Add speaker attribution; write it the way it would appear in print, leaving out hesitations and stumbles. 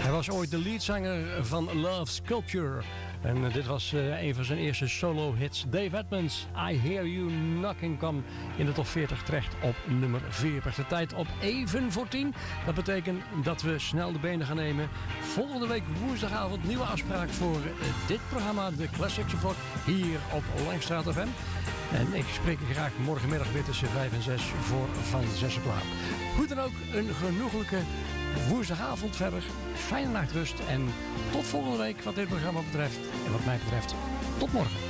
Speaker 1: Hij was ooit de leadzanger van Love Sculpture. En dit was een van zijn eerste solo-hits. Dave Edmunds, I Hear You Knocking, kwam in de top 40 terecht op nummer 40. De tijd op even voor 10. Dat betekent dat we snel de benen gaan nemen. Volgende week woensdagavond nieuwe afspraak voor dit programma, de Classics Report, hier op Langstraat FM. En ik spreek je graag morgenmiddag weer tussen 5 en 6 voor Van Zessen Plaat. Hoe dan ook, een genoeglijke woensdagavond verder. Fijne nachtrust en tot volgende week wat dit programma betreft. En wat mij betreft, tot morgen.